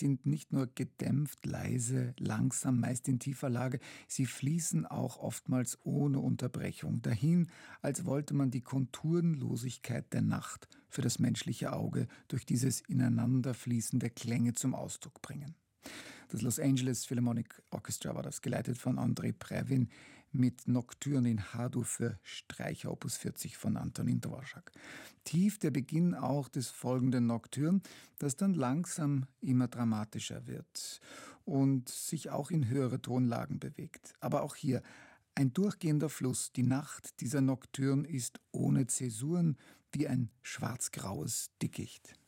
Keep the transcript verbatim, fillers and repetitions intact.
sind nicht nur gedämpft, leise, langsam, meist in tiefer Lage, sie fließen auch oftmals ohne Unterbrechung dahin, als wollte man die Konturenlosigkeit der Nacht für das menschliche Auge durch dieses Ineinanderfließen der Klänge zum Ausdruck bringen. Das Los Angeles Philharmonic Orchestra war das, geleitet von Andrei Previn mit Nocturne in H-Dur für Streicher Opus vierzig von Antonin Dvorak. Tief der Beginn auch des folgenden Nocturne, das dann langsam immer dramatischer wird und sich auch in höhere Tonlagen bewegt. Aber auch hier ein durchgehender Fluss. Die Nacht dieser Nocturne ist ohne Zäsuren wie ein schwarz-graues Dickicht.